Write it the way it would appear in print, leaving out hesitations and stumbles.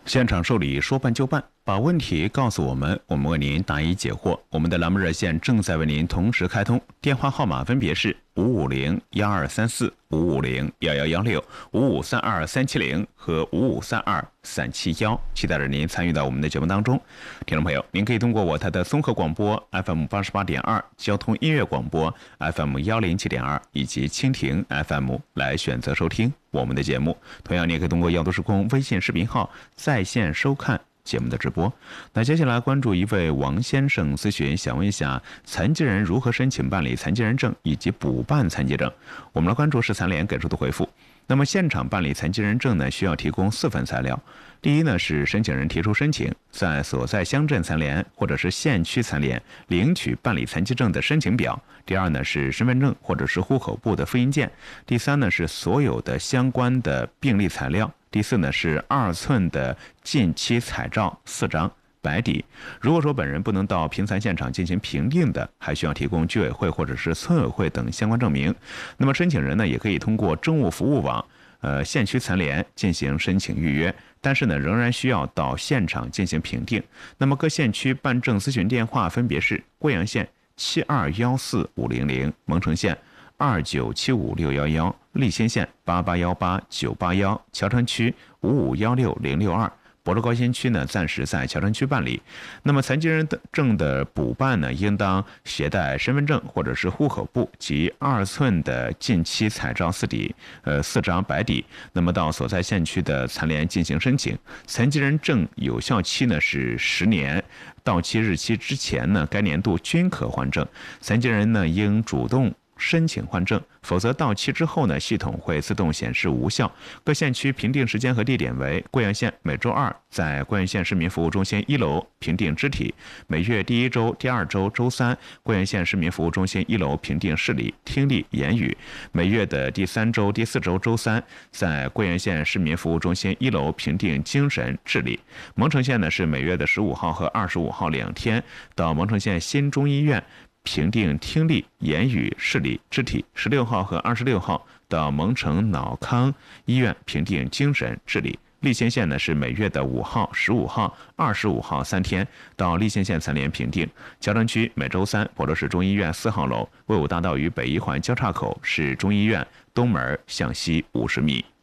现场受理，说办就办，把问题告诉我们，我们为您答疑解惑。我们的栏目热线正在为您同时开通，电话号码分别是550-1234、550-1116、5532370和5532371，期待着您参与到我们的节目当中。听众朋友，您可以通过我台的综合广播 FM88.2、交通音乐广播 FM107.2 以及蜻蜓 FM 来选择收听我们的节目。同样，你也可以通过耀都时空微信视频号在线收看节目的直播。那接下来关注一位王先生咨询，想问一下残疾人如何申请办理残疾人证以及补办残疾证。我们来关注是残联给出的回复。那么现场办理残疾人证呢，需要提供4份材料。第一呢是申请人提出申请，在所在乡镇残联或者是县区残联领取办理残疾证的申请表。第二呢是身份证或者是户口簿的复印件。第三呢是所有的相关的病历材料。第四呢是2寸的近期彩照4张白底。如果说本人不能到评残现场进行评定的，还需要提供居委会或者是村委会等相关证明。那么申请人呢，也可以通过政务服务网、县区残联进行申请预约，但是呢，仍然需要到现场进行评定。那么各县区办证咨询电话分别是贵阳县7214-500，蒙城县2975-611，利兴县8818-981，乔城区5516-062。博州高新区呢，暂时在乔城区办理。那么残疾人证的补办呢，应当携带身份证或者是户口簿及2寸的近期彩照4张白底。那么到所在县区的残联进行申请。残疾人证有效期呢是10年，到期日期之前呢，该年度均可换证。残疾人呢，应主动申请换证，否则到期之后呢，系统会自动显示无效。各县区评定时间和地点为：贵阳县每周2在贵阳县市民服务中心1楼评定肢体；每月第1周、第2周周3，贵阳县市民服务中心1楼评定视力、听力、言语；每月的第3周、第4周周3，在贵阳县市民服务中心1楼评定精神、智力。蒙城县呢是每月的15号和25号2天，到蒙城县新中医院评定听力、言语、视力、肢体。16号和26号到蒙城脑康医院评定精神、智力。利兴县呢是每月的5号、15号、25号3天，到利兴县残联评定。乔城区每周3，博州市中医院4号楼，魏武大道与北一环交叉口是中医院，东门向西50米。